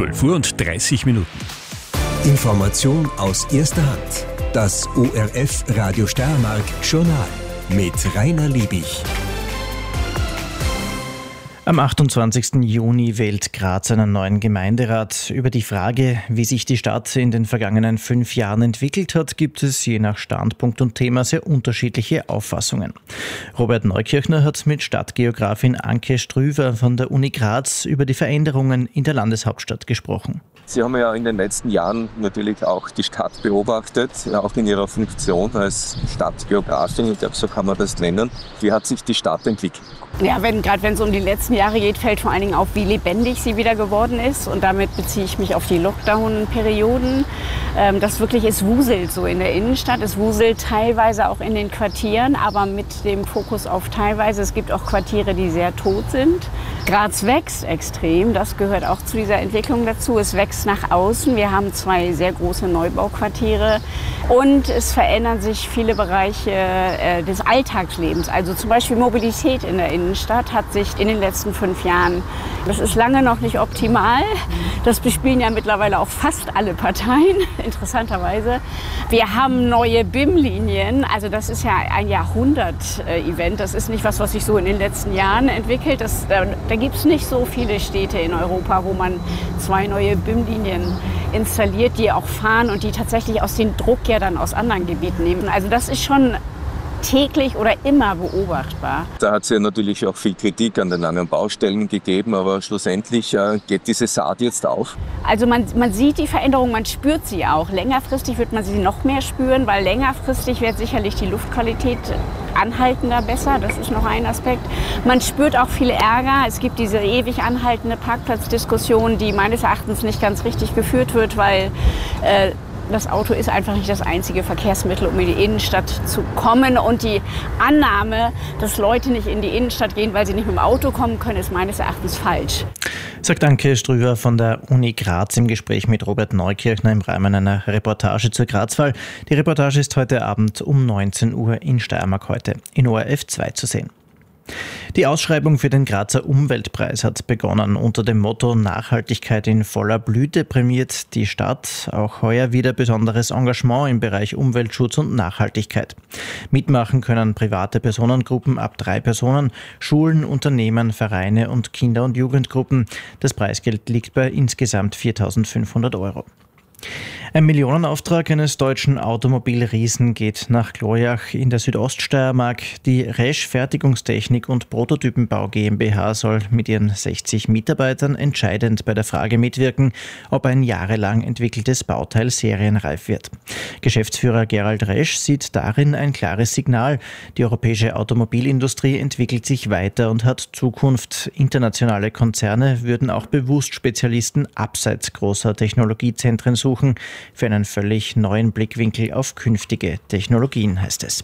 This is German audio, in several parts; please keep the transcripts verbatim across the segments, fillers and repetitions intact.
zwölf Uhr und dreißig Minuten. Information aus erster Hand. Das O R F Radio Steiermark Journal mit Rainer Liebig. Am achtundzwanzigsten Juni wählt Graz einen neuen Gemeinderat. Über die Frage, wie sich die Stadt in den vergangenen fünf Jahren entwickelt hat, gibt es je nach Standpunkt und Thema sehr unterschiedliche Auffassungen. Robert Neukirchner hat mit Stadtgeografin Anke Strüver von der Uni Graz über die Veränderungen in der Landeshauptstadt gesprochen. Sie haben ja in den letzten Jahren natürlich auch die Stadt beobachtet, auch in Ihrer Funktion als Stadtgeografin, ich glaube, so kann man das nennen. Wie hat sich die Stadt entwickelt? Ja, wenn, gerade wenn es um die letzten Jahre geht, fällt vor allen Dingen auf, wie lebendig sie wieder geworden ist. Und damit beziehe ich mich auf die Lockdown-Perioden. Ähm, das wirklich, es wuselt so in der Innenstadt. Es wuselt teilweise auch in den Quartieren, aber mit dem Fokus auf teilweise. Es gibt auch Quartiere, die sehr tot sind. Graz wächst extrem. Das gehört auch zu dieser Entwicklung dazu. Es wächst nach außen. Wir haben zwei sehr große Neubauquartiere. Und es verändern sich viele Bereiche äh, des Alltagslebens. Also zum Beispiel Mobilität in der Innenstadt hat sich in den letzten fünf Jahren, das ist lange noch nicht optimal. Das bespielen ja mittlerweile auch fast alle Parteien, interessanterweise. Wir haben neue B I M-Linien. Also das ist ja ein Jahrhundert-Event. Das ist nicht was, was sich so in den letzten Jahren entwickelt. Das, da da gibt es nicht so viele Städte in Europa, wo man zwei neue B I M-Linien installiert, die auch fahren und die tatsächlich aus dem Druck ja dann aus anderen Gebieten nehmen. Also das ist schon täglich oder immer beobachtbar. Da hat es ja natürlich auch viel Kritik an den langen Baustellen gegeben, aber schlussendlich äh, geht diese Saat jetzt auf. Also man, man sieht die Veränderung, man spürt sie auch. Längerfristig wird man sie noch mehr spüren, weil längerfristig wird sicherlich die Luftqualität anhaltender besser. Das ist noch ein Aspekt. Man spürt auch viel Ärger. Es gibt diese ewig anhaltende Parkplatzdiskussion, die meines Erachtens nicht ganz richtig geführt wird, weil äh, das Auto ist einfach nicht das einzige Verkehrsmittel, um in die Innenstadt zu kommen. Und die Annahme, dass Leute nicht in die Innenstadt gehen, weil sie nicht mit dem Auto kommen können, ist meines Erachtens falsch. Sagt Anke Strüver von der Uni Graz im Gespräch mit Robert Neukirchner im Rahmen einer Reportage zur Grazwahl. Die Reportage ist heute Abend um neunzehn Uhr in Steiermark heute in O R F zwei zu sehen. Die Ausschreibung für den Grazer Umweltpreis hat begonnen. Unter dem Motto Nachhaltigkeit in voller Blüte prämiert die Stadt auch heuer wieder besonderes Engagement im Bereich Umweltschutz und Nachhaltigkeit. Mitmachen können private Personengruppen ab drei Personen, Schulen, Unternehmen, Vereine und Kinder- und Jugendgruppen. Das Preisgeld liegt bei insgesamt viertausendfünfhundert Euro. Ein Millionenauftrag eines deutschen Automobilriesen geht nach Glojach in der Südoststeiermark. Die Resch Fertigungstechnik und Prototypenbau GmbH soll mit ihren sechzig Mitarbeitern entscheidend bei der Frage mitwirken, ob ein jahrelang entwickeltes Bauteil serienreif wird. Geschäftsführer Gerald Resch sieht darin ein klares Signal. Die europäische Automobilindustrie entwickelt sich weiter und hat Zukunft. Internationale Konzerne würden auch bewusst Spezialisten abseits großer Technologiezentren suchen. Für einen völlig neuen Blickwinkel auf künftige Technologien, heißt es.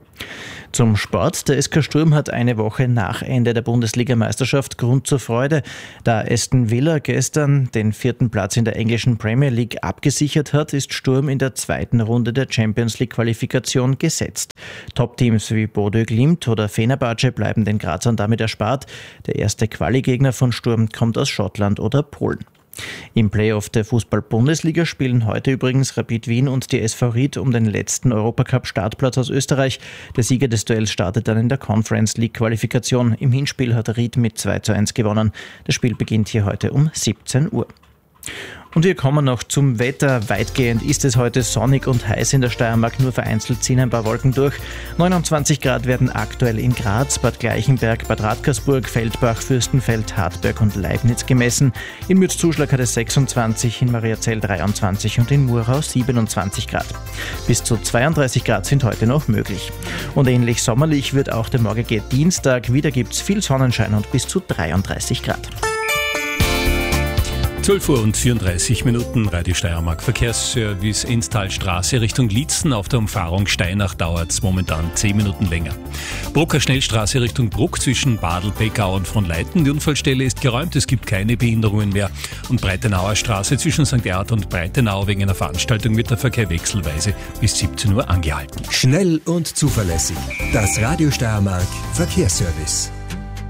Zum Sport. Der S K Sturm hat eine Woche nach Ende der Bundesligameisterschaft Grund zur Freude. Da Aston Villa gestern den vierten Platz in der englischen Premier League abgesichert hat, ist Sturm in der zweiten Runde der Champions League Qualifikation gesetzt. Top-Teams wie Bodø Glimt oder Fenerbahce bleiben den Grazern damit erspart. Der erste Quali-Gegner von Sturm kommt aus Schottland oder Polen. Im Playoff der Fußball-Bundesliga spielen heute übrigens Rapid Wien und die S V Ried um den letzten Europacup-Startplatz aus Österreich. Der Sieger des Duells startet dann in der Conference League-Qualifikation. Im Hinspiel hat Ried mit zwei zu eins gewonnen. Das Spiel beginnt hier heute um siebzehn Uhr. Und wir kommen noch zum Wetter. Weitgehend ist es heute sonnig und heiß in der Steiermark, nur vereinzelt ziehen ein paar Wolken durch. neunundzwanzig Grad werden aktuell in Graz, Bad Gleichenberg, Bad Radkersburg, Feldbach, Fürstenfeld, Hartberg und Leibniz gemessen. In Mürzzuschlag hat es sechsundzwanzig, in Mariazell dreiundzwanzig und in Murau siebenundzwanzig Grad. Bis zu zweiunddreißig Grad sind heute noch möglich. Und ähnlich sommerlich wird auch der morgige Dienstag. Wieder gibt es viel Sonnenschein und bis zu dreiunddreißig Grad. zwölf Uhr und vierunddreißig Minuten, Radio Steiermark Verkehrsservice Enstalstraße Richtung Lietzen. Auf der Umfahrung Steinach dauert es momentan zehn Minuten länger. Brucker Schnellstraße Richtung Bruck zwischen Badl, Pekau und Fronleiten. Die Unfallstelle ist geräumt, es gibt keine Behinderungen mehr. Und Breitenauer Straße zwischen Sankt Erhard und Breitenau wegen einer Veranstaltung wird der Verkehr wechselweise bis siebzehn Uhr angehalten. Schnell und zuverlässig. Das Radio Steiermark Verkehrsservice.